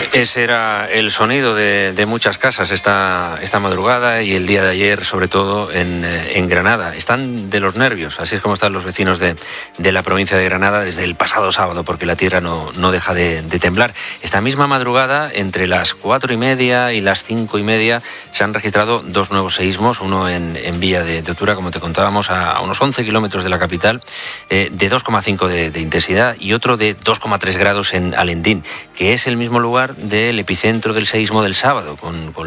Ese era el sonido de muchas casas esta madrugada y el día de ayer, sobre todo en Granada. Están de los nervios, así es como están los vecinos de la provincia de Granada desde el pasado sábado, porque la tierra no deja de temblar. Esta misma madrugada, entre las 4:30 y las 5:30, se han registrado dos nuevos seísmos, uno en Villa de Otura, como te contábamos, a unos 11 kilómetros de la capital, de 2,5 de intensidad, y otro de 2,3 grados en Alendín, que es el mismo lugar del epicentro del seísmo del sábado, con